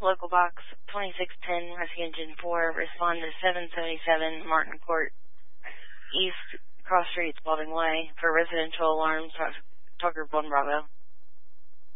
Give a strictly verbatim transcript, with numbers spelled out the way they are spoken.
local box twenty-six ten, Rescue Engine four, respond to seven seventy-seven Martin Court East, Cross Street, Spalding Way, for residential alarms, Tucker one Bravo.